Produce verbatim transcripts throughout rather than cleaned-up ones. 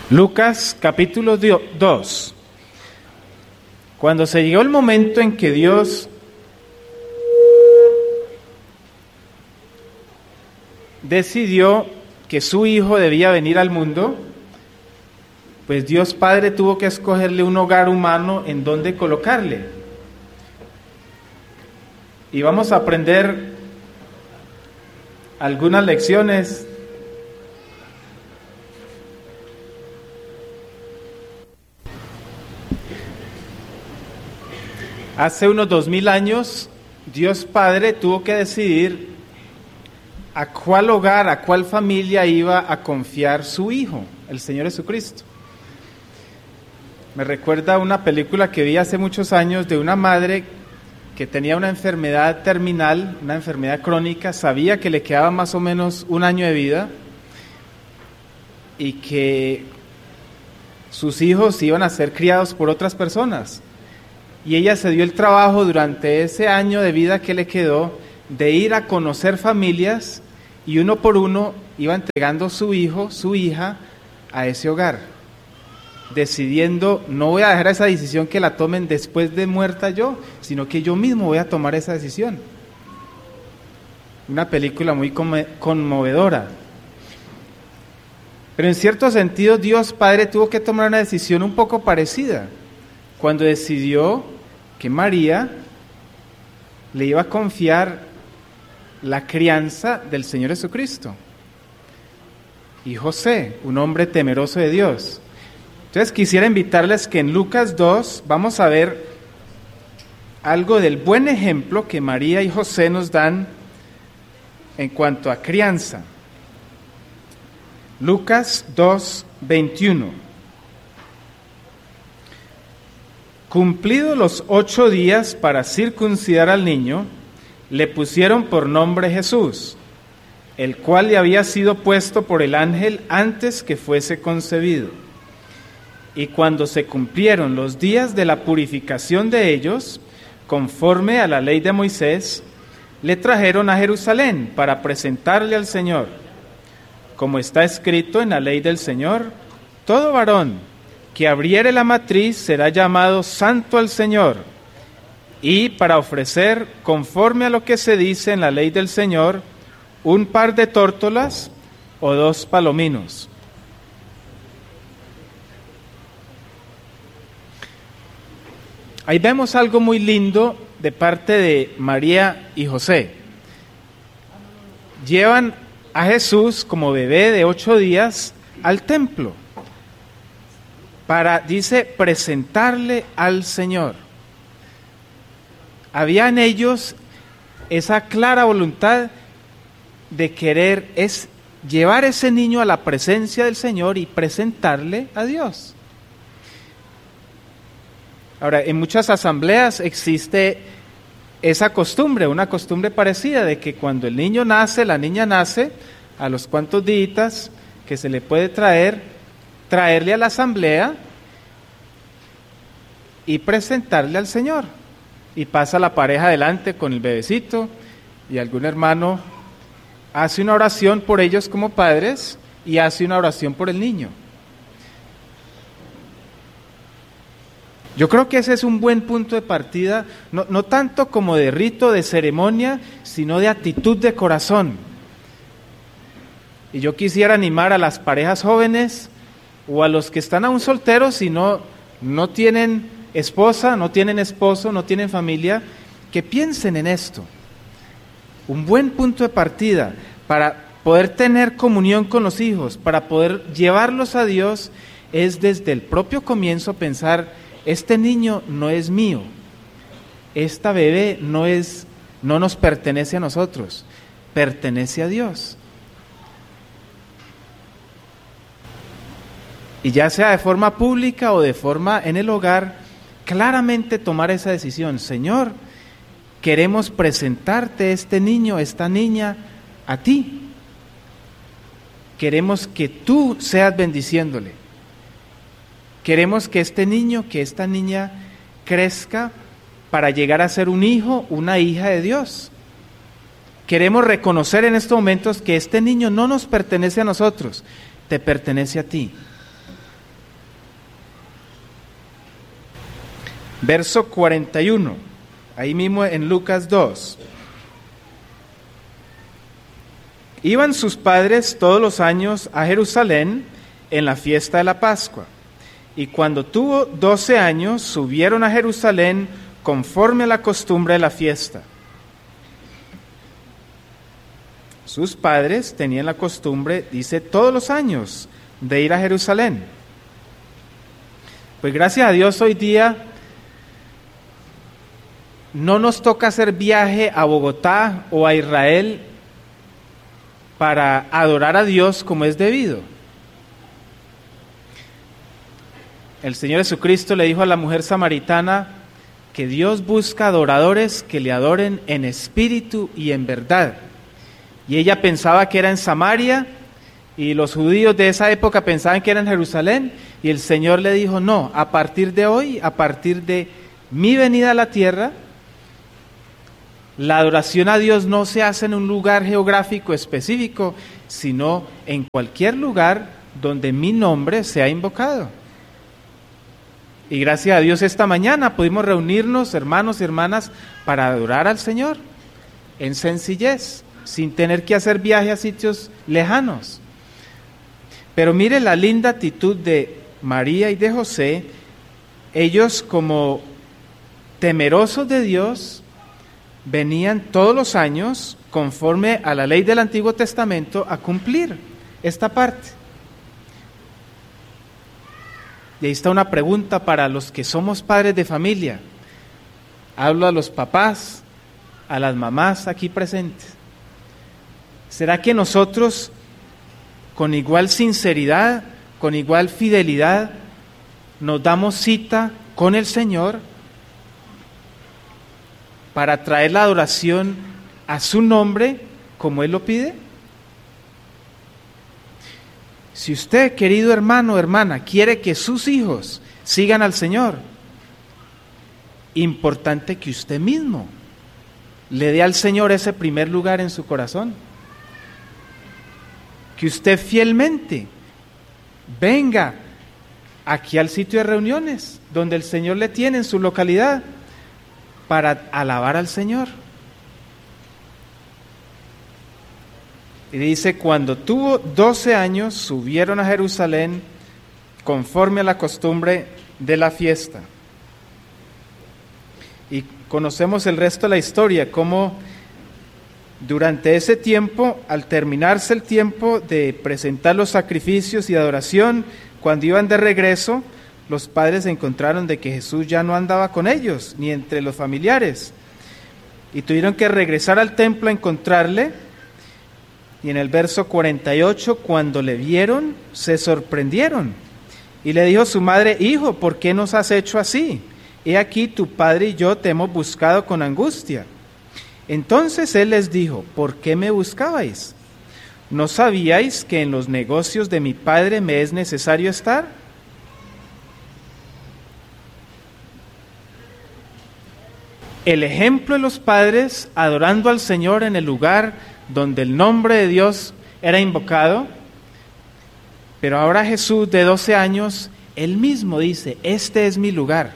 Lucas capítulo dos. Cuando se llegó el momento en que Dios decidió que su hijo debía venir al mundo, pues Dios Padre tuvo que escogerle un hogar humano en donde colocarle. Y vamos a aprender algunas lecciones Hace unos dos mil años, Dios Padre tuvo que decidir a cuál hogar, a cuál familia iba a confiar su Hijo, el Señor Jesucristo. Me recuerda una película que vi hace muchos años de una madre que tenía una enfermedad terminal, una enfermedad crónica, sabía que le quedaba más o menos un año de vida y que sus hijos iban a ser criados por otras personas. Y ella se dio el trabajo durante ese año de vida que le quedó de ir a conocer familias y uno por uno iba entregando su hijo, su hija a ese hogar, decidiendo, no voy a dejar esa decisión que la tomen después de muerta yo, sino que yo mismo voy a tomar esa decisión. Una película muy conmovedora. Pero en cierto sentido Dios Padre tuvo que tomar una decisión un poco parecida cuando decidió que María le iba a confiar la crianza del Señor Jesucristo. Y José, un hombre temeroso de Dios. Entonces quisiera invitarles que en Lucas dos vamos a ver algo del buen ejemplo que María y José nos dan en cuanto a crianza. Lucas dos, veintiuno. Cumplidos los ocho días para circuncidar al niño, le pusieron por nombre Jesús, el cual le había sido puesto por el ángel antes que fuese concebido. Y cuando se cumplieron los días de la purificación de ellos, conforme a la ley de Moisés, le trajeron a Jerusalén para presentarle al Señor. Como está escrito en la ley del Señor, todo varón que abriere la matriz será llamado santo al Señor, y para ofrecer, conforme a lo que se dice en la ley del Señor, un par de tórtolas o dos palominos. Ahí vemos algo muy lindo de parte de María y José. Llevan a Jesús como bebé de ocho días al templo para, dice, presentarle al Señor. Había en ellos esa clara voluntad de querer es llevar ese niño a la presencia del Señor y presentarle a Dios. Ahora, en muchas asambleas existe esa costumbre, una costumbre parecida de que cuando el niño nace, la niña nace, a los cuantos días que se le puede traer, traerle a la asamblea y presentarle al Señor. Y pasa la pareja adelante con el bebecito y algún hermano hace una oración por ellos como padres y hace una oración por el niño. Yo creo que ese es un buen punto de partida, no, no tanto como de rito, de ceremonia, sino de actitud de corazón. Y yo quisiera animar a las parejas jóvenes o a los que están aún solteros y no, no tienen esposa, no tienen esposo, no tienen familia, que piensen en esto. Un buen punto de partida para poder tener comunión con los hijos, para poder llevarlos a Dios, es desde el propio comienzo pensar: este niño no es mío, esta bebé no es, no nos pertenece a nosotros, pertenece a Dios. Y ya sea de forma pública o de forma en el hogar, claramente tomar esa decisión: Señor, queremos presentarte este niño, esta niña, a ti. Queremos que tú seas bendiciéndole. Queremos que este niño, que esta niña crezca para llegar a ser un hijo, una hija de Dios. Queremos reconocer en estos momentos que este niño no nos pertenece a nosotros, te pertenece a ti. verso cuarenta y uno, ahí mismo en Lucas dos. Iban sus padres todos los años a Jerusalén en la fiesta de la Pascua, y cuando tuvo doce años subieron a Jerusalén conforme a la costumbre de la fiesta. Sus padres tenían la costumbre, dice, todos los años de ir a Jerusalén. Pues gracias a Dios hoy día no nos toca hacer viaje a Bogotá o a Israel para adorar a Dios como es debido. El Señor Jesucristo le dijo a la mujer samaritana que Dios busca adoradores que le adoren en espíritu y en verdad. Y ella pensaba que era en Samaria, y los judíos de esa época pensaban que era en Jerusalén, y el Señor le dijo, no, a partir de hoy, a partir de mi venida a la tierra, la adoración a Dios no se hace en un lugar geográfico específico, sino en cualquier lugar donde mi nombre sea invocado. Y gracias a Dios esta mañana pudimos reunirnos, hermanos y hermanas, para adorar al Señor en sencillez, sin tener que hacer viaje a sitios lejanos. Pero mire la linda actitud de María y de José. Ellos, como temerosos de Dios, venían todos los años, conforme a la ley del Antiguo Testamento, a cumplir esta parte. Y ahí está una pregunta para los que somos padres de familia. Hablo a los papás, a las mamás aquí presentes. ¿Será que nosotros, con igual sinceridad, con igual fidelidad, nos damos cita con el Señor para traer la adoración a su nombre como Él lo pide? Si usted, querido hermano o hermana, quiere que sus hijos sigan al Señor, importante que usted mismo le dé al Señor ese primer lugar en su corazón. Que usted fielmente venga aquí al sitio de reuniones, donde el Señor le tiene en su localidad, para alabar al Señor. Y dice, cuando tuvo doce años, subieron a Jerusalén conforme a la costumbre de la fiesta. Y conocemos el resto de la historia, cómo durante ese tiempo, al terminarse el tiempo de presentar los sacrificios y adoración, cuando iban de regreso, los padres se encontraron de que Jesús ya no andaba con ellos, ni entre los familiares. Y tuvieron que regresar al templo a encontrarle. Y en el verso cuarenta y ocho, cuando le vieron, se sorprendieron. Y le dijo su madre, hijo, ¿por qué nos has hecho así? He aquí tu padre y yo te hemos buscado con angustia. Entonces él les dijo, ¿por qué me buscabais? ¿No sabíais que en los negocios de mi padre me es necesario estar? El ejemplo de los padres adorando al Señor en el lugar donde el nombre de Dios era invocado, pero ahora Jesús de doce años, él mismo dice, este es mi lugar,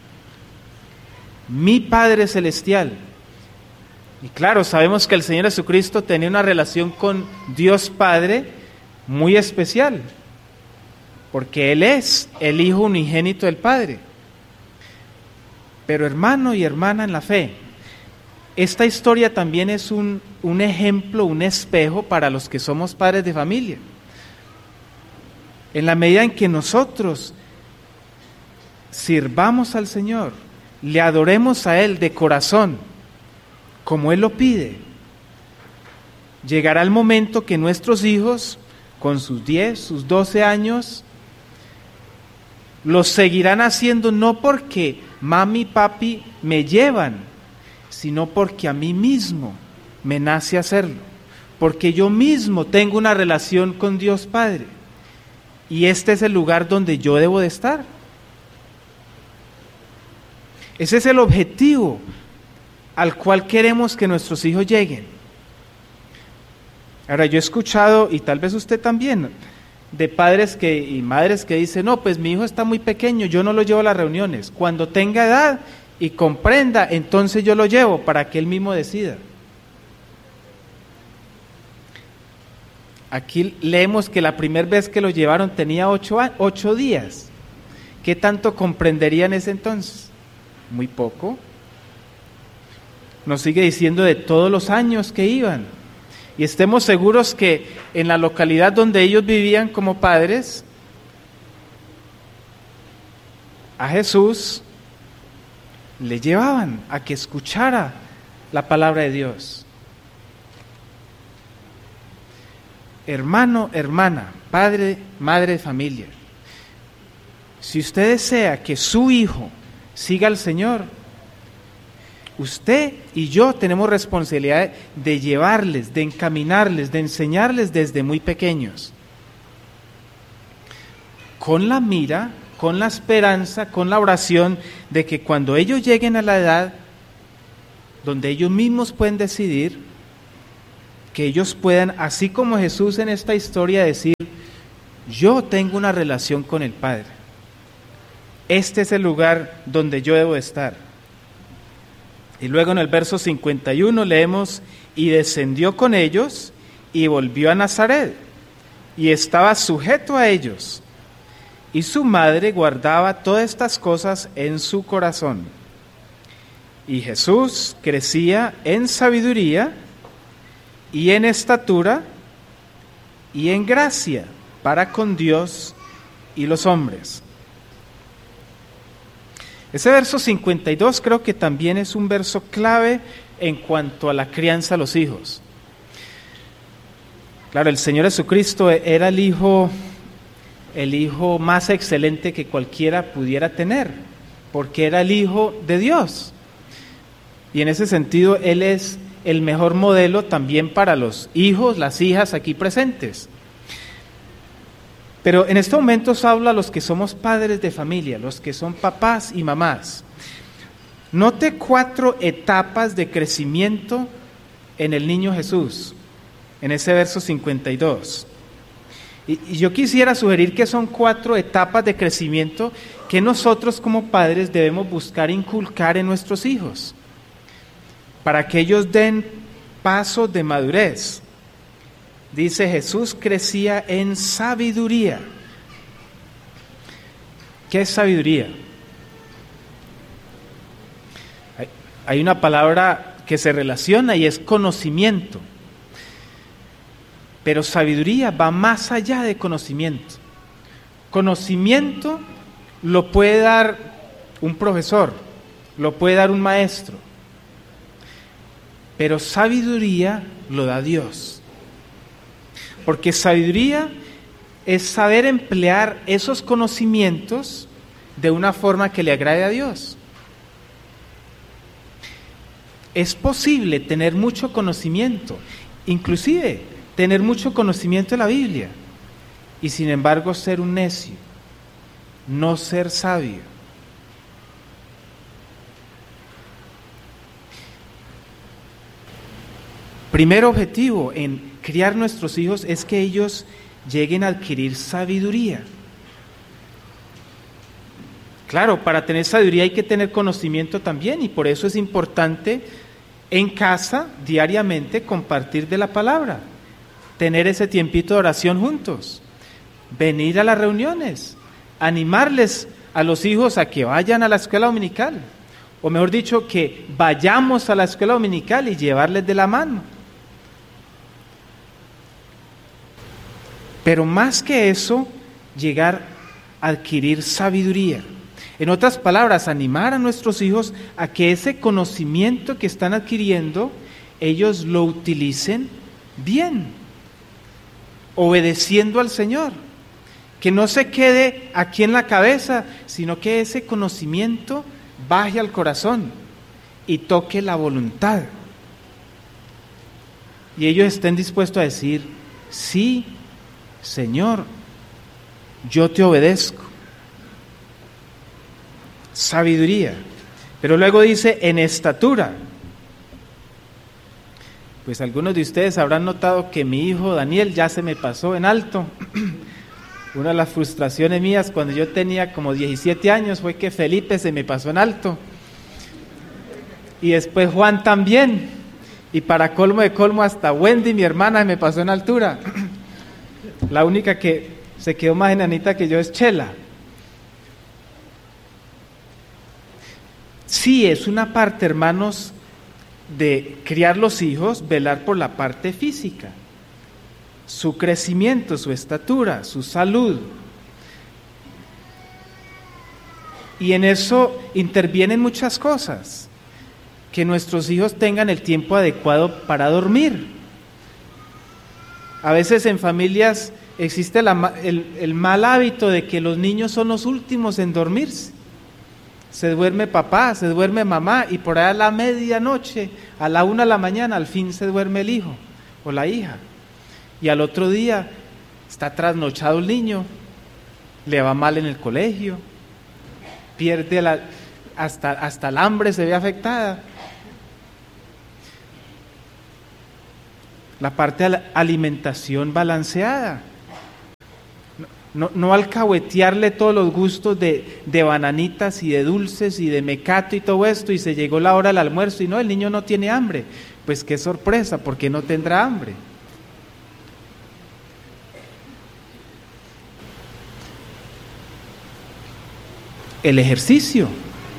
mi Padre Celestial. Y claro, sabemos que el Señor Jesucristo tenía una relación con Dios Padre muy especial, porque Él es el Hijo unigénito del Padre. Pero hermano y hermana en la fe, esta historia también es un, un ejemplo, un espejo para los que somos padres de familia. En la medida en que nosotros sirvamos al Señor, le adoremos a Él de corazón, como Él lo pide, llegará el momento que nuestros hijos, con sus diez, sus doce años, los seguirán haciendo no porque mami y papi me llevan, sino porque a mí mismo me nace hacerlo, porque yo mismo tengo una relación con Dios Padre, y este es el lugar donde yo debo de estar. Ese es el objetivo al cual queremos que nuestros hijos lleguen. Ahora, yo he escuchado, y tal vez usted también, de padres que, y madres que dicen, no, pues mi hijo está muy pequeño, yo no lo llevo a las reuniones. Cuando tenga edad y comprenda, entonces yo lo llevo para que él mismo decida. Aquí leemos que la primera vez que lo llevaron tenía ocho, ocho días. ¿Qué tanto comprendería en ese entonces? Muy poco. Nos sigue diciendo de todos los años que iban. Y estemos seguros que en la localidad donde ellos vivían como padres, a Jesús le llevaban a que escuchara la palabra de Dios. Hermano, hermana, padre, madre de familia, si usted desea que su hijo siga al Señor, usted y yo tenemos responsabilidad de llevarles, de encaminarles, de enseñarles desde muy pequeños, con la mira, con la esperanza, con la oración de que cuando ellos lleguen a la edad donde ellos mismos pueden decidir, que ellos puedan, así como Jesús en esta historia, decir, yo tengo una relación con el Padre. Este es el lugar donde yo debo estar. Y luego en el verso cincuenta y uno leemos, y descendió con ellos y volvió a Nazaret, y estaba sujeto a ellos. Y su madre guardaba todas estas cosas en su corazón. Y Jesús crecía en sabiduría y en estatura y en gracia para con Dios y los hombres. Ese verso cincuenta y dos creo que también es un verso clave en cuanto a la crianza de los hijos. Claro, el Señor Jesucristo era el hijo, el hijo más excelente que cualquiera pudiera tener, porque era el Hijo de Dios. Y en ese sentido, Él es el mejor modelo también para los hijos, las hijas aquí presentes. Pero en estos momentos habla a los que somos padres de familia, los que son papás y mamás. Note cuatro etapas de crecimiento en el niño Jesús, en ese verso cincuenta y dos. Y, y yo quisiera sugerir que son cuatro etapas de crecimiento que nosotros como padres debemos buscar inculcar en nuestros hijos, para que ellos den pasos de madurez. Dice, Jesús crecía en sabiduría. ¿Qué es sabiduría? Hay, hay una palabra que se relaciona y es conocimiento. Pero sabiduría va más allá de conocimiento. Conocimiento lo puede dar un profesor, lo puede dar un maestro. Pero sabiduría lo da Dios. Porque sabiduría es saber emplear esos conocimientos de una forma que le agrade a Dios. Es posible tener mucho conocimiento, inclusive tener mucho conocimiento de la Biblia, y sin embargo ser un necio, no ser sabio. Primer objetivo en criar nuestros hijos es que ellos lleguen a adquirir sabiduría. Claro, para tener sabiduría hay que tener conocimiento también, y por eso es importante en casa diariamente compartir de la palabra, tener ese tiempito de oración juntos, venir a las reuniones, animarles a los hijos a que vayan a la escuela dominical, o mejor dicho, que vayamos a la escuela dominical y llevarles de la mano. Pero más que eso, llegar a adquirir sabiduría. En otras palabras, animar a nuestros hijos a que ese conocimiento que están adquiriendo, ellos lo utilicen bien, obedeciendo al Señor. Que no se quede aquí en la cabeza, sino que ese conocimiento baje al corazón y toque la voluntad. Y ellos estén dispuestos a decir, sí, Señor, yo te obedezco. Sabiduría. Pero luego dice, en estatura. Pues algunos de ustedes habrán notado que mi hijo Daniel ya se me pasó en alto. Una de las frustraciones mías cuando yo tenía como diecisiete años fue que Felipe se me pasó en alto. Y después Juan también. Y para colmo de colmo hasta Wendy, mi hermana, me pasó en altura. La única que se quedó más enanita que yo es Chela. Sí, es una parte, hermanos, de criar los hijos, velar por la parte física, su crecimiento, su estatura, su salud. Y en eso intervienen muchas cosas. Que nuestros hijos tengan el tiempo adecuado para dormir. A veces en familias existe la, el, el mal hábito de que los niños son los últimos en dormirse. Se duerme papá, se duerme mamá, y por ahí a la medianoche, a la una de la mañana, al fin se duerme el hijo o la hija. Y al otro día está trasnochado el niño, le va mal en el colegio, pierde la, hasta, hasta el hambre se ve afectada. La parte de la alimentación balanceada. No, no alcahuetearle todos los gustos de, de bananitas y de dulces y de mecato y todo esto, y se llegó la hora del almuerzo y no, el niño no tiene hambre. Pues qué sorpresa, porque no tendrá hambre. El ejercicio.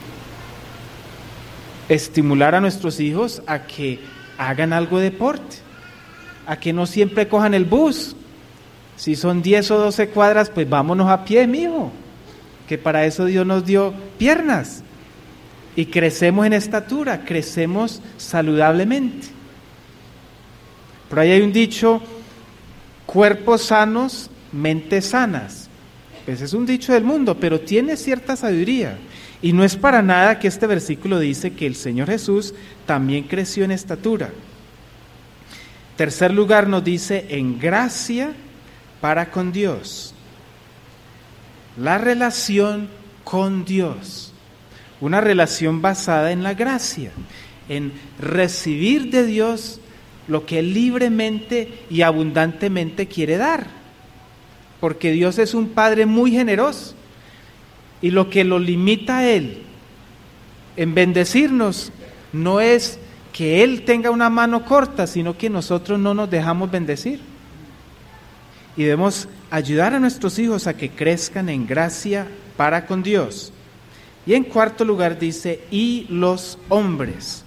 Estimular a nuestros hijos a que hagan algo de deporte, a que no siempre cojan el bus. Si son diez o doce cuadras, pues vámonos a pie, mijo, que para eso Dios nos dio piernas. Y crecemos en estatura, crecemos saludablemente. Por ahí hay un dicho, cuerpos sanos, mentes sanas. Pues es un dicho del mundo, pero tiene cierta sabiduría. Y no es para nada que este versículo dice que el Señor Jesús también creció en estatura. Tercer lugar nos dice, en gracia para con Dios. La relación con Dios. Una relación basada en la gracia, en recibir de Dios lo que Él libremente y abundantemente quiere dar. Porque Dios es un Padre muy generoso. Y lo que lo limita a Él en bendecirnos no es que Él tenga una mano corta, sino que nosotros no nos dejamos bendecir. Y debemos ayudar a nuestros hijos a que crezcan en gracia para con Dios. Y en cuarto lugar dice, y los hombres.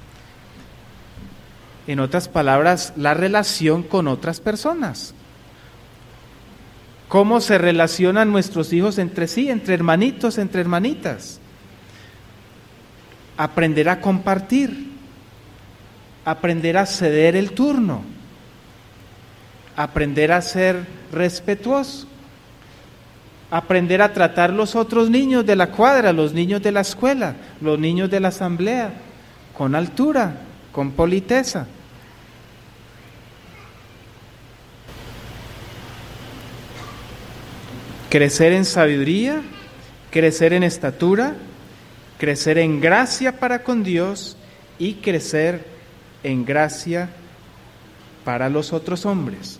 En otras palabras, la relación con otras personas. ¿Cómo se relacionan nuestros hijos entre sí, entre hermanitos, entre hermanitas? Aprender a compartir, aprender a ceder el turno, aprender a ser respetuoso, aprender a tratar los otros niños de la cuadra, los niños de la escuela, los niños de la asamblea, con altura, con politeza. Crecer en sabiduría, crecer en estatura, crecer en gracia para con Dios y crecer en gracia para los otros hombres.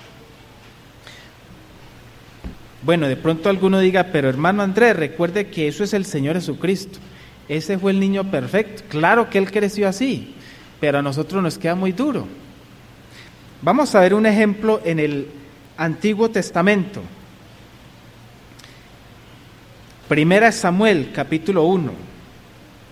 Bueno, de pronto alguno diga, pero hermano Andrés, recuerde que eso es el Señor Jesucristo. Ese fue el niño perfecto. Claro que Él creció así, pero a nosotros nos queda muy duro. Vamos a ver un ejemplo en el Antiguo Testamento. Primera Samuel, capítulo uno.